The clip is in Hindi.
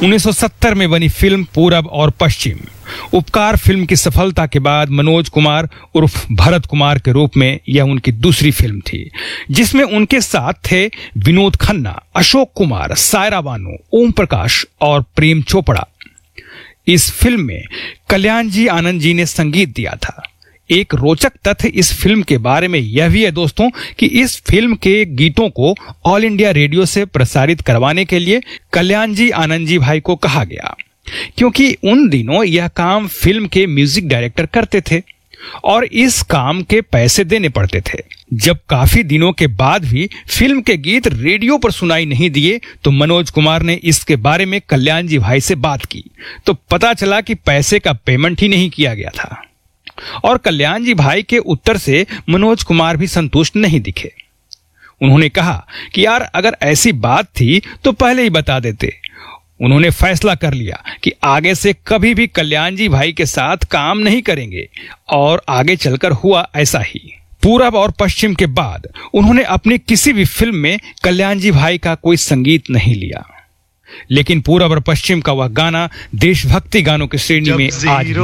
1970 में बनी फिल्म पूरब और पश्चिम उपकार फिल्म की सफलता के बाद मनोज कुमार उर्फ भरत कुमार के रूप में यह उनकी दूसरी फिल्म थी, जिसमें उनके साथ थे विनोद खन्ना, अशोक कुमार, सायरा बानू, ओम प्रकाश और प्रेम चोपड़ा। इस फिल्म में कल्याण जी आनंद जी ने संगीत दिया था। एक रोचक तथ्य इस फिल्म के बारे में यह भी है दोस्तों कि इस फिल्म के गीतों को ऑल इंडिया रेडियो से प्रसारित करवाने के लिए कल्याण जी आनंद जी भाई को कहा गया, क्योंकि उन दिनों यह काम फिल्म के म्यूजिक डायरेक्टर करते थे और इस काम के पैसे देने पड़ते थे। जब काफी दिनों के बाद भी फिल्म के गीत रेडियो पर सुनाई नहीं दिए तो मनोज कुमार ने इसके बारे में कल्याण जी भाई से बात की तो पता चला कि पैसे का पेमेंट ही नहीं किया गया था। और कल्याण जी भाई के उत्तर से मनोज कुमार भी संतुष्ट नहीं दिखे। उन्होंने कहा कि यार अगर ऐसी बात थी तो पहले ही बता देते। उन्होंने फैसला कर लिया कि आगे से कभी भी कल्याण जी भाई के साथ काम नहीं करेंगे और आगे चलकर हुआ ऐसा ही। पूरब और पश्चिम के बाद उन्होंने अपनी किसी भी फिल्म में कल्याण जी भाई का कोई संगीत नहीं लिया, लेकिन पूरब और पश्चिम का वह गाना देशभक्ति गानों की श्रेणी में आज